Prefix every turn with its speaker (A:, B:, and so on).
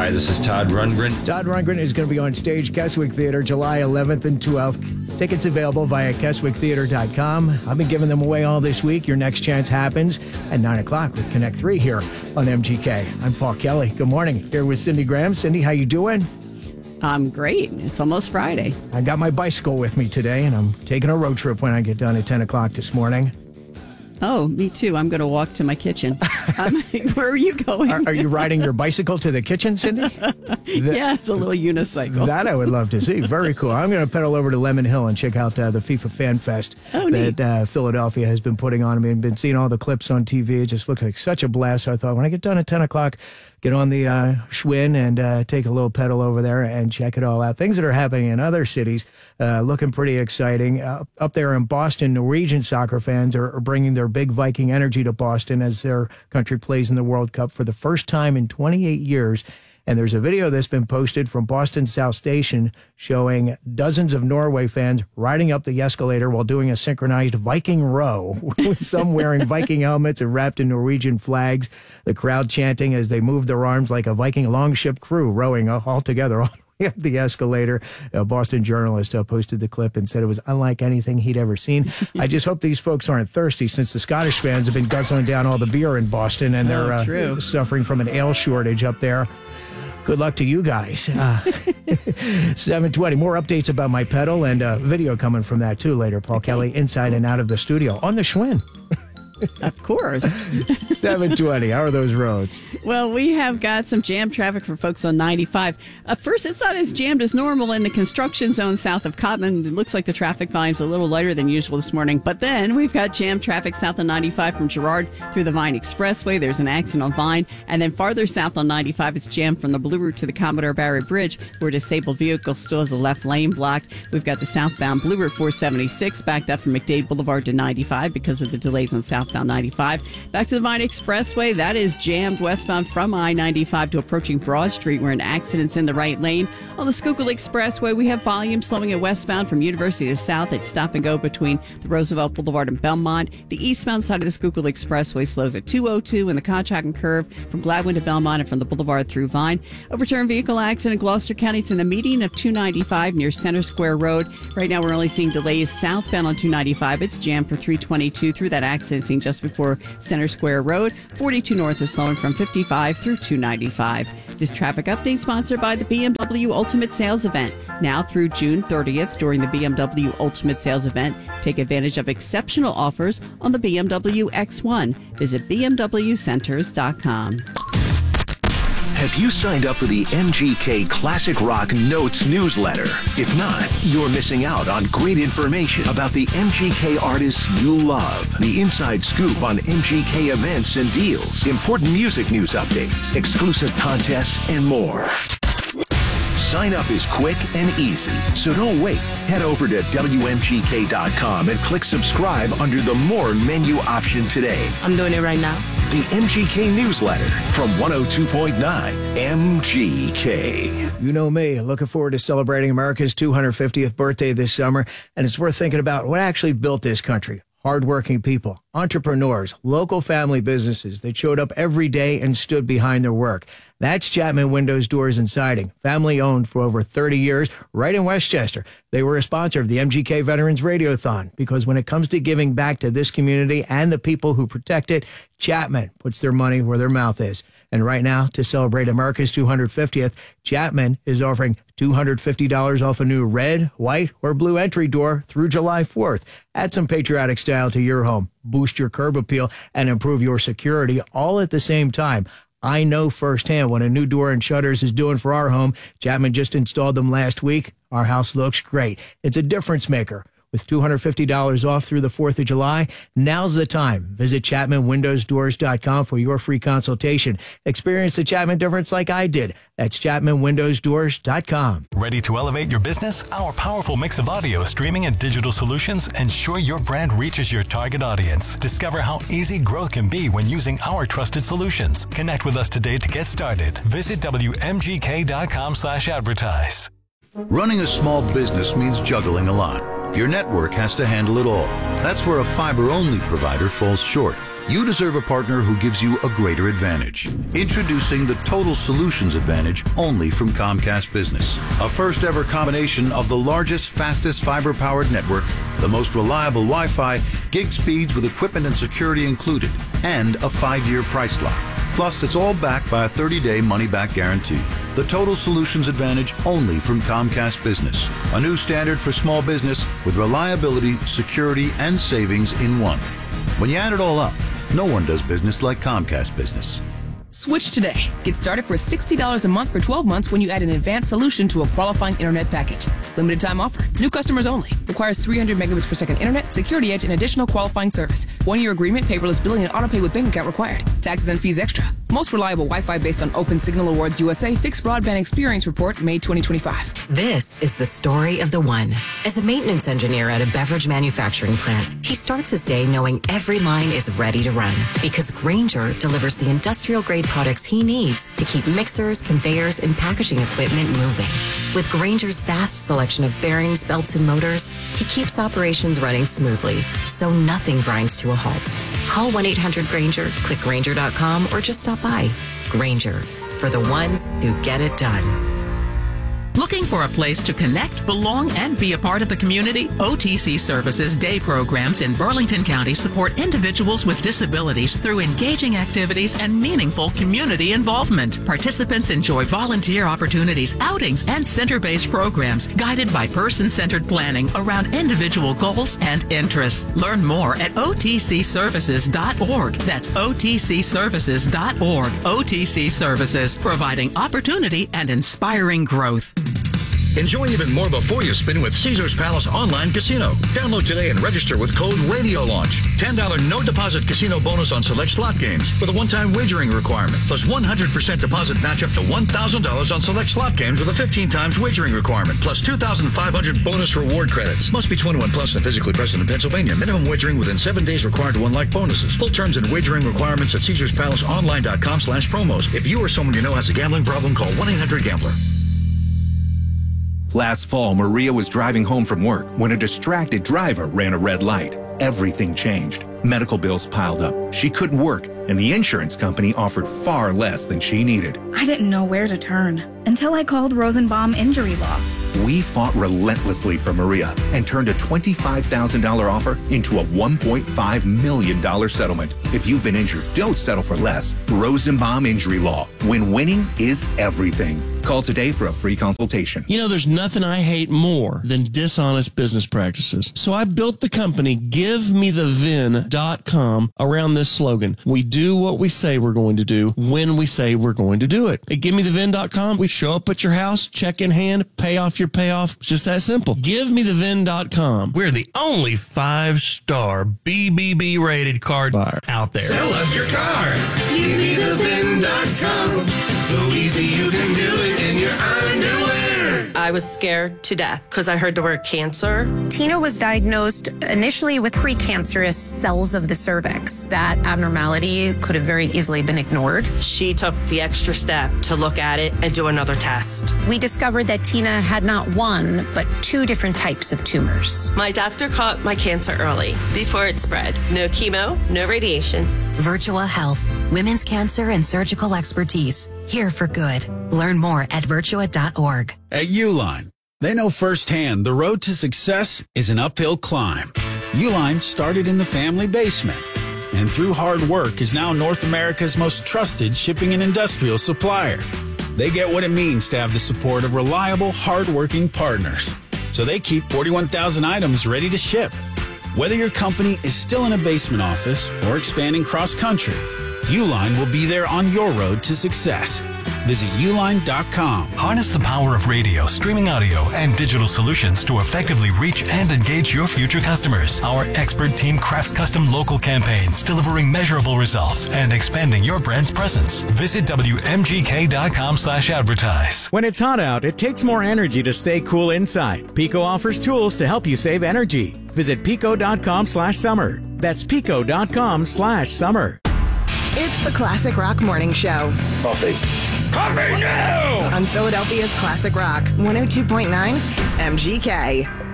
A: Hi, this is Todd Rundgren.
B: Todd Rundgren is going to be on stage, Keswick Theater, July 11th and 12th. Tickets available via KeswickTheater.com. I've been giving them away all this week. Your next chance happens at 9 o'clock with Connect 3 here on MGK. I'm Paul Kelly. Good morning. Here with Cindy Graham. Cindy, how you doing?
C: I'm great. It's almost Friday.
B: I got my bicycle with me today, and I'm taking a road trip when I get done at 10 o'clock this morning.
C: Oh, me too. I'm going to walk to my kitchen. Where are you going?
B: Are you riding your bicycle to the kitchen, Cindy?
C: Yeah, it's a little unicycle.
B: That I would love to see. Very cool. I'm going to pedal over to Lemon Hill and check out the FIFA Fan Fest that Philadelphia has been putting on. I mean, I've been seeing all the clips on TV. It just looks like such a blast. So I thought when I get done at 10 o'clock, get on the Schwinn and take a little pedal over there and check it all out. Things that are happening in other cities looking pretty exciting. Up there in Boston, Norwegian soccer fans are bringing their big Viking energy to Boston as their country plays in the World Cup for the first time in 28 years. And there's a video that's been posted from Boston South Station showing dozens of Norway fans riding up the escalator while doing a synchronized Viking row, with some wearing Viking helmets and wrapped in Norwegian flags. The crowd chanting as they move their arms like a Viking longship crew rowing all together all the way up the escalator. A Boston journalist posted the clip and said it was unlike anything he'd ever seen. I just hope these folks aren't thirsty, since the Scottish fans have been guzzling down all the beer in Boston, and they're suffering from an ale shortage up there. Good luck to you guys. 7:20. More updates about my pedal and video coming from that too later. Paul Kelly inside and out of the studio on the Schwinn.
C: Of course.
B: 7:20. How are those roads?
C: Well, we have got some jam traffic for folks on 95. First, it's not as jammed as normal in the construction zone south of Cotman. It looks like the traffic volume's a little lighter than usual this morning. But then we've got jam traffic south on 95 from Girard through the Vine Expressway. There's an accident on Vine. And then farther south on 95, it's jammed from the Blue Route to the Commodore Barry Bridge, where a disabled vehicle still has a left lane blocked. We've got the southbound Blue Route 476 backed up from McDade Boulevard to 95 because of the delays on southbound 95. Back to the Vine Expressway, that is jammed westbound from I-95 to approaching Broad Street, where an accident's in the right lane. On the Schuylkill Expressway, we have volume slowing it westbound from University to South at stop and go between the Roosevelt Boulevard and Belmont. The eastbound side of the Schuylkill Expressway slows at 202 in the Conshohocken curve from Gladwin to Belmont and from the Boulevard through Vine. Overturned vehicle accident in Gloucester County. It's in the median of 295 near Center Square Road. Right now, we're only seeing delays southbound on 295. It's jammed for 322 through that accident scene just before Center Square Road. 42 north is slowing from 55 through 295. This traffic update sponsored by the BMW Ultimate Sales Event. Now through June 30th, during the BMW Ultimate Sales Event, take advantage of exceptional offers on the BMW X1. Visit bmwcenters.com.
D: Have you signed up for the MGK Classic Rock Notes newsletter? If not, you're missing out on great information about the MGK artists you love, the inside scoop on MGK events and deals, important music news updates, exclusive contests, and more. Sign up is quick and easy, so don't wait. Head over to WMGK.com and click subscribe under the More menu option today.
E: I'm doing it right now.
D: The MGK newsletter from 102.9 MGK.
B: You know me, looking forward to celebrating America's 250th birthday this summer, and it's worth thinking about what actually built this country. Hardworking people, entrepreneurs, local family businesses that showed up every day and stood behind their work. That's Chapman Windows, Doors, and Siding, family owned for over 30 years, right in Westchester. They were a sponsor of the MGK Veterans Radiothon, because when it comes to giving back to this community and the people who protect it, Chapman puts their money where their mouth is. And right now, to celebrate America's 250th, Chapman is offering $250 off a new red, white, or blue entry door through July 4th. Add some patriotic style to your home, boost your curb appeal, and improve your security all at the same time. I know firsthand what a new door and shutters is doing for our home. Chapman just installed them last week. Our house looks great. It's a difference maker. With $250 off through the 4th of July, now's the time. Visit ChapmanWindowsDoors.com for your free consultation. Experience the Chapman difference like I did. That's ChapmanWindowsDoors.com.
F: Ready to elevate your business? Our powerful mix of audio, streaming, and digital solutions ensure your brand reaches your target audience. Discover how easy growth can be when using our trusted solutions. Connect with us today to get started. Visit WMGK.com/advertise.
G: Running a small business means juggling a lot. Your network has to handle it all. That's where a fiber-only provider falls short. You deserve a partner who gives you a greater advantage. Introducing the Total Solutions Advantage only from Comcast Business. A first ever combination of the largest, fastest fiber-powered network, the most reliable Wi-Fi, gig speeds with equipment and security included, and a 5-year price lock. Plus, it's all backed by a 30-day money-back guarantee. The Total Solutions Advantage only from Comcast Business. A new standard for small business with reliability, security, and savings in one. When you add it all up, no one does business like Comcast Business.
A: Switch today. Get started for $60 a month for 12 months when you add an advanced solution to a qualifying internet package. Limited time offer. New customers only. Requires 300 megabits per second internet, security edge, and additional qualifying service. 1-year agreement, paperless billing, and autopay with bank account required. Taxes and fees extra. Most reliable Wi-Fi based on Open Signal Awards USA Fixed Broadband Experience Report, May 2025.
E: This is the story of the one. As a maintenance engineer at a beverage manufacturing plant, he starts his day knowing every line is ready to run because Grainger delivers the industrial-grade products he needs to keep mixers, conveyors, and packaging equipment moving. With Grainger's vast selection of bearings, belts, and motors, he keeps operations running smoothly, so nothing grinds to a halt. Call 1-800-GRAINGER, click Grainger.com, or just stop by. Grainger, for the ones who get it done.
H: Looking for a place to connect, belong, and be a part of the community? OTC Services Day programs in Burlington County support individuals with disabilities through engaging activities and meaningful community involvement. Participants enjoy volunteer opportunities, outings, and center-based programs guided by person-centered planning around individual goals and interests. Learn more at otcservices.org. That's otcservices.org. OTC Services, providing opportunity and inspiring growth.
I: Enjoy even more before you spin with Caesars Palace Online Casino. Download today and register with code RADIOLAUNCH. $10 no deposit casino bonus on select slot games with a one-time wagering requirement. Plus 100% deposit match up to $1,000 on select slot games with a 15 times wagering requirement. Plus 2,500 bonus reward credits. Must be 21 plus and physically present in Pennsylvania. Minimum wagering within 7 days required to unlock bonuses. Full terms and wagering requirements at CaesarsPalaceOnline.com/promos. If you or someone you know has a gambling problem, call 1-800-GAMBLER.
J: Last fall, Maria was driving home from work when a distracted driver ran a red light. Everything changed. Medical bills piled up. She couldn't work, and the insurance company offered far less than she needed.
K: I didn't know where to turn until I called Rosenbaum Injury Law.
J: We fought relentlessly for Maria and turned a $25,000 offer into a $1.5 million settlement. If you've been injured, don't settle for less. Rosenbaum Injury Law. When winning is everything. Call today for a free consultation.
L: You know, there's nothing I hate more than dishonest business practices. So I built the company GiveMeTheVin.com around this slogan. We do what we say we're going to do when we say we're going to do it. At GiveMeTheVin.com, we show up at your house, check in hand, pay off your payoff. It's just that simple. GiveMeTheVin.com. We're the only 5-star BBB rated card buyer out there.
M: Sell us your car. GiveMeTheVin.com. So easy you can do it in your underwear.
N: I was scared to death because I heard the word cancer.
O: Tina was diagnosed initially with precancerous cells of the cervix. That abnormality could have very easily been ignored.
N: She took the extra step to look at it and do another test.
O: We discovered that Tina had not one, but 2 different types of tumors.
N: My doctor caught my cancer early, before it spread. No chemo, no radiation.
E: Virtua Health, women's cancer and surgical expertise. Here for good. Learn more at virtua.org.
P: At Uline, they know firsthand the road to success is an uphill climb. Uline started in the family basement and through hard work is now North America's most trusted shipping and industrial supplier. They get what it means to have the support of reliable, hard-working partners. So they keep 41,000 items ready to ship. Whether your company is still in a basement office or expanding cross-country, Uline will be there on your road to success. Visit uline.com.
F: Harness the power of radio, streaming audio, and digital solutions to effectively reach and engage your future customers. Our expert team crafts custom local campaigns, delivering measurable results and expanding your brand's presence. Visit WMGK.com/advertise.
Q: When it's hot out, it takes more energy to stay cool inside. Pico offers tools to help you save energy. Visit pico.com/summer. That's pico.com/summer.
R: It's the Classic Rock Morning Show.
M: Coffee now!
R: On Philadelphia's Classic Rock, 102.9 MGK.